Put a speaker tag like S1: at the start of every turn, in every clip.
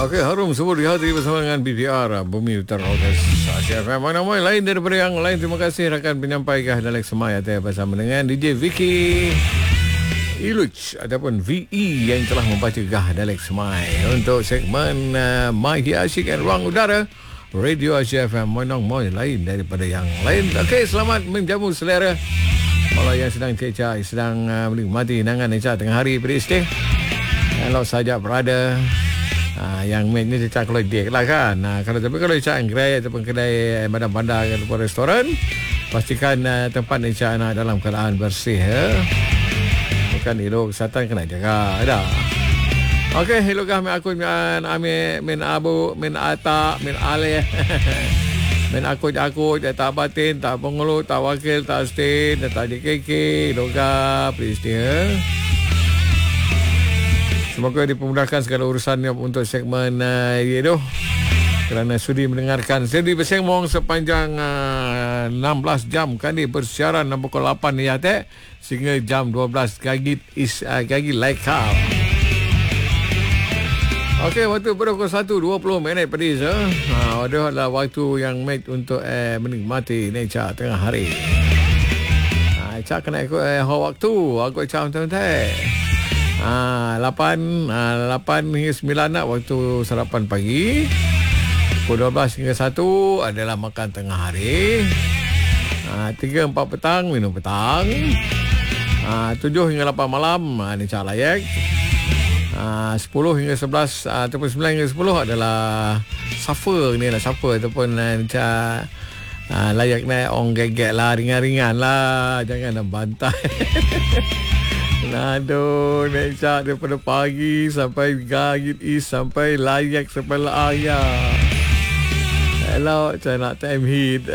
S1: Okey, harum sebut di hati bersama dengan BPR Bumi Utara Orkes Asia FM. Mana-mana lain daripada yang lain. Terima kasih rakan penyampai Kah Dalek Semai bersama dengan DJ Vicky Iluch ataupun VE yang telah membaca Kah Dalek Semai untuk segmen My Asyik and Ruang Udara Radio Asia FM. Mana-mana lain daripada yang lain. Okey, selamat menjamu selera. Kalau yang sedang cecah, sedang menikmati hidangan Eca tengah hari beristirahat, kalau saja berada yang mainnya cecah kalau dia lah kan. Kalau Eca yang gerai ataupun kedai bandar-bandar ataupun restoran, pastikan tempat Eca dalam keadaan bersih bukan elok, kesihatan kena jaga dah. Okey, elokah main akun main abu, main atak, main alih. Main akut-akut, tak batin, tak pengelut, tak wakil, tak stain, tak JKK, elokah, please dia. Semoga dipermudahkan segala urusannya untuk segmen itu. Kerana sudi mendengarkan, sudi bersembang sepanjang 16 jam kali bersiaran pukul 8 ni sehingga jam 12 gagi like up. Okey, waktu pukul 1:20 pedis. Adalah waktu yang made untuk menikmati nature tengah hari. Cak kena ikut waktu. Aku cak teman-teman. 8 hingga 9 nak waktu sarapan pagi. Pukul 12 hingga 1 adalah makan tengah hari. 3-4 petang minum petang. 7 hingga 8 malam ni cak layak. 10 hingga 11 ataupun 9 hingga 10 adalah suffer ni lah, suffer ataupun macam layak naik orang gegek lah, ringan-ringan lah, jangan nak bantai. Aduh, naik cak daripada pagi sampai gagit sampai layak sampai layak. Hello, saya nak time hit.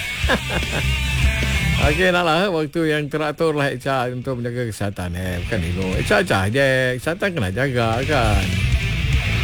S1: Okey, naklah waktu yang teratur lah Eca untuk menjaga kesihatan. Bukan elok. Eca je, kesihatan kena jaga kan.